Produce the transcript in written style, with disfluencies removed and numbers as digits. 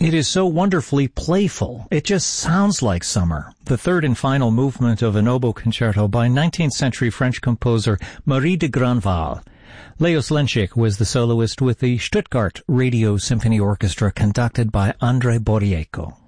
It is so wonderfully playful. It just sounds like summer. The third and final movement of an oboe concerto by 19th century French composer Marie de Grandval. Leos Lenschik was the soloist with the Stuttgart Radio Symphony Orchestra conducted by Andrei Boreyko.